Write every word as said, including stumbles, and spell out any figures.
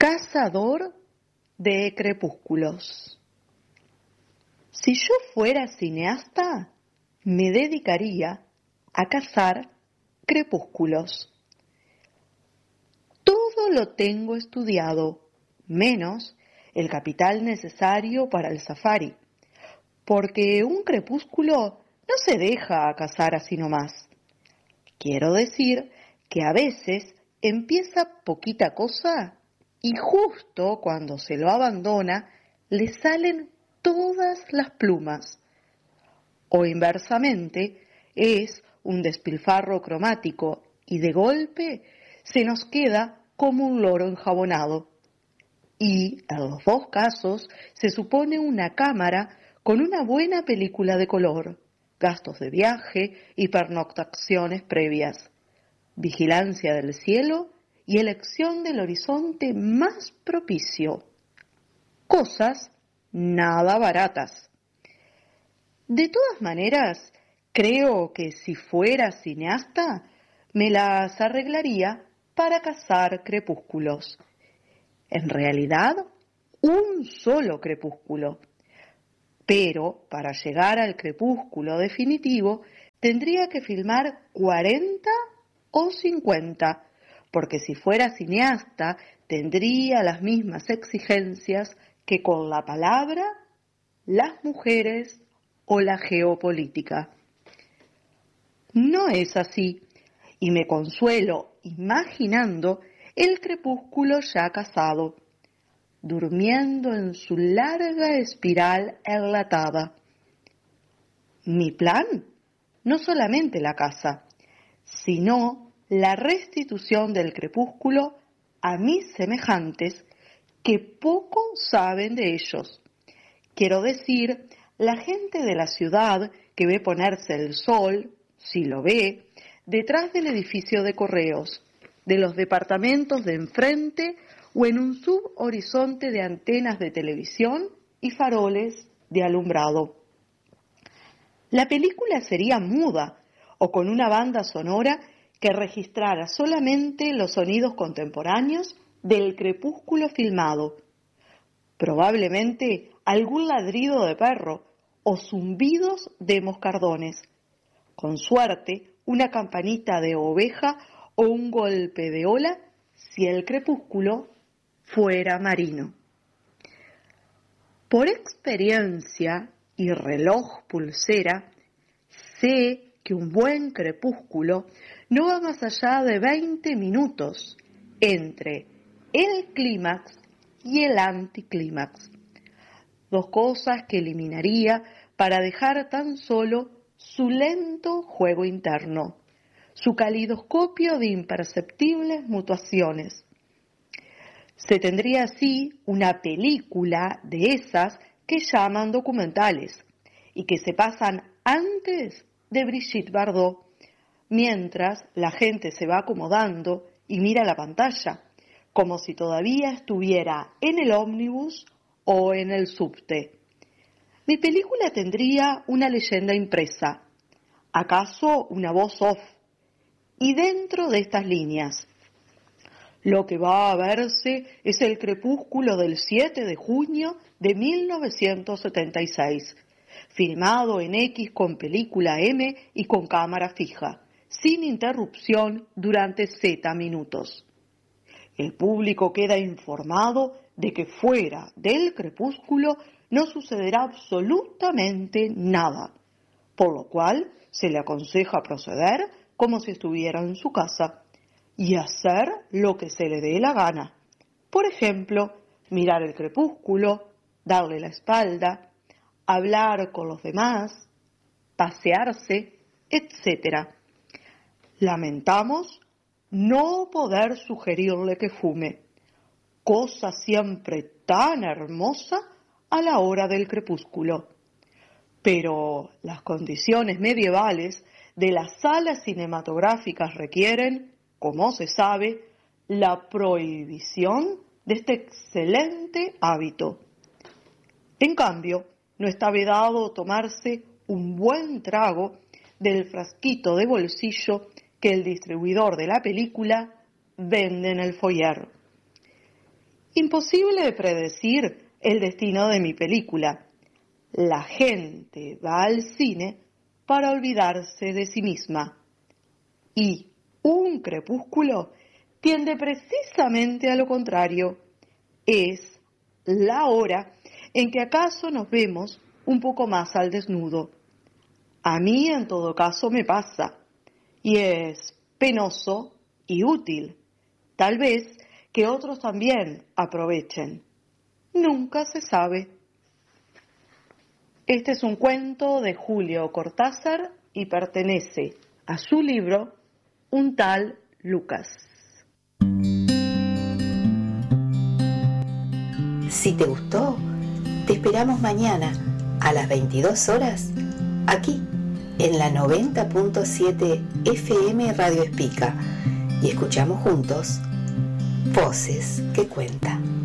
Cazador de crepúsculos. Si yo fuera cineasta, me dedicaría a cazar crepúsculos. Todo lo tengo estudiado, menos el capital necesario para el safari, porque un crepúsculo no se deja cazar así nomás. Quiero decir que a veces empieza poquita cosa y justo cuando se lo abandona le salen todas las plumas. O inversamente, es un despilfarro cromático y de golpe se nos queda como un loro enjabonado. Y en los dos casos se supone una cámara con una buena película de color, gastos de viaje y pernoctaciones previas, vigilancia del cielo y elección del horizonte más propicio. Cosas nada baratas. De todas maneras, creo que si fuera cineasta, me las arreglaría para cazar crepúsculos. En realidad, un solo crepúsculo. Pero para llegar al crepúsculo definitivo, tendría que filmar cuarenta o cincuenta, porque si fuera cineasta, tendría las mismas exigencias que con la palabra, las mujeres o la geopolítica. No es así, y me consuelo imaginando el crepúsculo ya cazado, durmiendo en su larga espiral enlatada. Mi plan, no solamente la caza, sino la restitución del crepúsculo a mis semejantes que poco saben de ellos. Quiero decir, la gente de la ciudad que ve ponerse el sol, si lo ve, detrás del edificio de correos, de los departamentos de enfrente o en un subhorizonte de antenas de televisión y faroles de alumbrado. La película sería muda o con una banda sonora que registrara solamente los sonidos contemporáneos del crepúsculo filmado. Probablemente algún ladrido de perro o zumbidos de moscardones. Con suerte, una campanita de oveja o un golpe de ola si el crepúsculo fuera marino. Por experiencia y reloj pulsera, sé que un buen crepúsculo no va más allá de veinte minutos entre el clímax y el anticlímax. Dos cosas que eliminaría para dejar tan solo su lento juego interno, su calidoscopio de imperceptibles mutuaciones. Se tendría así una película de esas que llaman documentales y que se pasan antes de Brigitte Bardot, mientras la gente se va acomodando y mira la pantalla, como si todavía estuviera en el ómnibus o en el subte. Mi película tendría una leyenda impresa, acaso una voz off, y dentro de estas líneas: lo que va a verse es el crepúsculo del siete de junio de mil novecientos setenta y seis, filmado en X con película M y con cámara fija, sin interrupción durante Z minutos. El público queda informado de que fuera del crepúsculo no sucederá absolutamente nada, por lo cual se le aconseja proceder como si estuviera en su casa y hacer lo que se le dé la gana. Por ejemplo, mirar el crepúsculo, darle la espalda, hablar con los demás, pasearse, etcétera. Lamentamos no poder sugerirle que fume, cosa siempre tan hermosa a la hora del crepúsculo. Pero las condiciones medievales de las salas cinematográficas requieren, como se sabe, la prohibición de este excelente hábito. En cambio, no está vedado tomarse un buen trago del frasquito de bolsillo que el distribuidor de la película vende en el foyer. Imposible de predecir el destino de mi película. La gente va al cine para olvidarse de sí misma. Y Un crepúsculo tiende precisamente a lo contrario. Es la hora en que acaso nos vemos un poco más al desnudo. A mí en todo caso me pasa, y es penoso y útil. Tal vez que otros también aprovechen. Nunca se sabe. Este es un cuento de Julio Cortázar y pertenece a su libro Un tal Lucas. Si te gustó, te esperamos mañana a las veintidós horas, aquí en la noventa punto siete F M Radio Espica, y escuchamos juntos Voces que Cuentan.